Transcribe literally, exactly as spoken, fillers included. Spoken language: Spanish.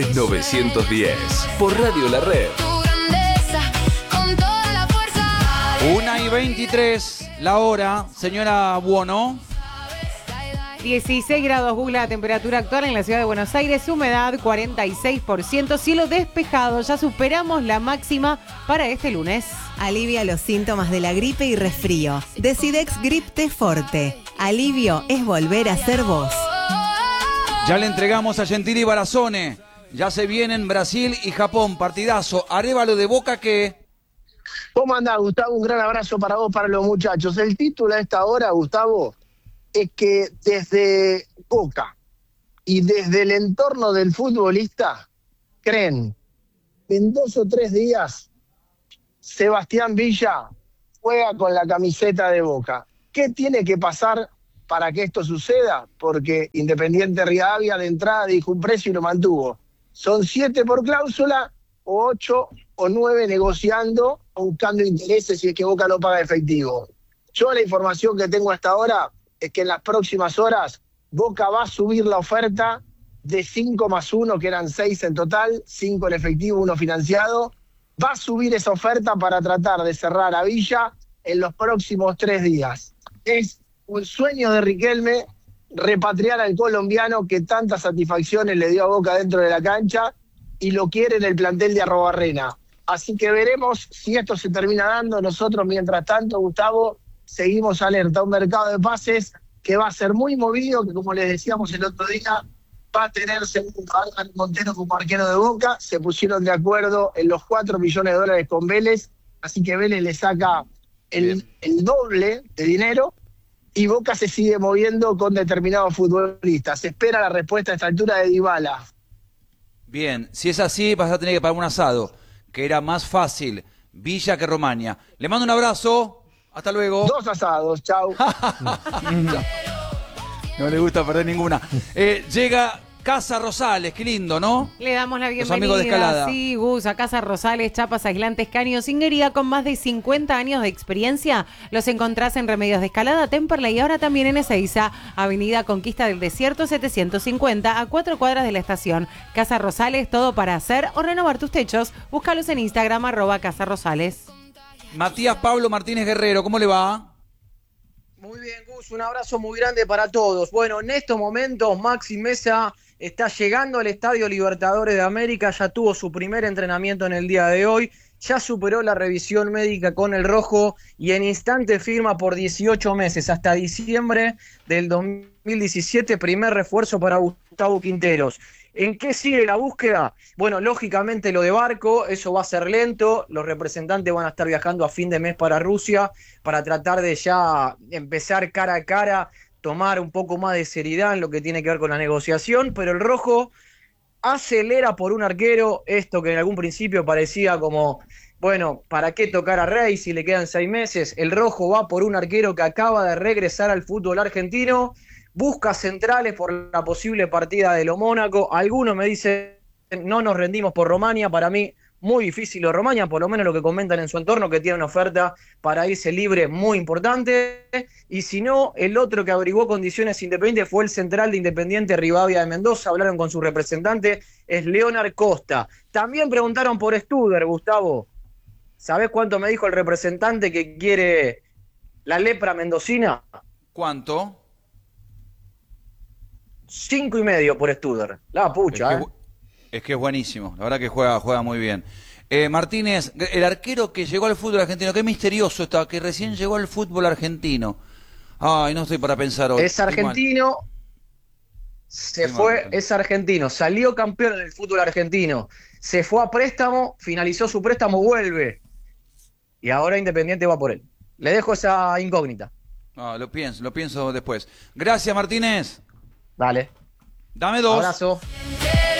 novecientos diez por Radio La Red. una y veintitrés la hora, señora Buono. dieciséis grados Google la temperatura actual en la ciudad de Buenos Aires, humedad cuarenta y seis por ciento, cielo despejado, ya superamos la máxima para este lunes. Alivia los síntomas de la gripe y resfrío. Decidex Grip T Forte. Alivio es volver a ser vos. Ya le entregamos a Gentili Barazone. Ya se vienen Brasil y Japón, partidazo. Arévalo de Boca que... ¿Cómo andás, Gustavo? Un gran abrazo para vos, para los muchachos. El título a esta hora, Gustavo, es que desde Boca y desde el entorno del futbolista creen que en dos o tres días Sebastián Villa juega con la camiseta de Boca. ¿Qué tiene que pasar para que esto suceda? Porque Independiente Rivadavia de entrada dijo un precio y lo mantuvo. Son siete por cláusula, o ocho o nueve negociando o buscando intereses si es que Boca no paga efectivo. Yo la información que tengo hasta ahora es que en las próximas horas Boca va a subir la oferta de cinco más uno, que eran seis en total, cinco en efectivo, uno financiado. Va a subir esa oferta para tratar de cerrar a Villa en los próximos tres días. Es un sueño de Riquelme repatriar al colombiano que tantas satisfacciones le dio a Boca dentro de la cancha y lo quiere en el plantel de Arrobarrena. Así que veremos si esto se termina dando. Nosotros, mientras tanto, Gustavo, seguimos alerta. Un mercado de pases que va a ser muy movido, que como les decíamos el otro día, va a tener según Álvaro Montero como arquero de Boca. Se pusieron de acuerdo en los cuatro millones de dólares con Vélez, así que Vélez le saca el, el doble de dinero y Boca se sigue moviendo con determinados futbolistas. Se espera la respuesta a esta altura de Dybala. Bien, si es así vas a tener que pagar un asado, que era más fácil Villa que Romagna. Le mando un abrazo, hasta luego. Dos asados, chau. No le gusta perder ninguna. Eh, llega Casa Rosales, qué lindo, ¿no? Le damos la bienvenida. Los amigos de Escalada. Sí, Gus, a Casa Rosales, chapas, aislantes, caños, singuería, con más de cincuenta años de experiencia. Los encontrás en Remedios de Escalada, Temperley y ahora también en Ezeiza, Avenida Conquista del Desierto setecientos cincuenta, a cuatro cuadras de la estación. Casa Rosales, todo para hacer o renovar tus techos. Búscalos en Instagram, arroba Casa Rosales. Matías Pablo Martínez Guerrero, ¿cómo le va? Muy bien, Gus, un abrazo muy grande para todos. Bueno, en estos momentos Maxi Mesa está llegando al Estadio Libertadores de América, ya tuvo su primer entrenamiento en el día de hoy, ya superó la revisión médica con el rojo y en instante firma por dieciocho meses, hasta diciembre del dos mil diecisiete, primer refuerzo para Gustavo Quinteros. ¿En qué sigue la búsqueda? Bueno, lógicamente lo de Barco, eso va a ser lento, los representantes van a estar viajando a fin de mes para Rusia para tratar de ya empezar cara a cara, tomar un poco más de seriedad en lo que tiene que ver con la negociación, pero el rojo acelera por un arquero, esto que en algún principio parecía como, bueno, ¿para qué tocar a Rey si le quedan seis meses? El rojo va por un arquero que acaba de regresar al fútbol argentino, busca centrales por la posible partida de lo Mónaco. Algunos me dicen, no nos rendimos por Romagna. Para mí, muy difícil lo Romagna, por lo menos lo que comentan en su entorno, que tiene una oferta para irse libre muy importante. Y si no, el otro que averiguó condiciones independientes fue el central de Independiente Rivadavia de Mendoza. Hablaron con su representante, es Leonard Costa. También preguntaron por Studer, Gustavo. ¿Sabés cuánto me dijo el representante que quiere la lepra mendocina? ¿Cuánto? Cinco y medio por Studer. La pucha, es que, ¿eh? Es que es buenísimo. La verdad que juega, juega muy bien. Eh, Martínez, el arquero que llegó al fútbol argentino, qué misterioso está, que recién llegó al fútbol argentino. Ay, no estoy para pensar hoy. Es argentino, se Estoy fue, mal. es argentino, salió campeón en el fútbol argentino, se fue a préstamo, finalizó su préstamo, vuelve. Y ahora Independiente va por él. Le dejo esa incógnita. Ah, lo pienso, lo pienso después. Gracias, Martínez. Dale. Dame dos. Abrazo.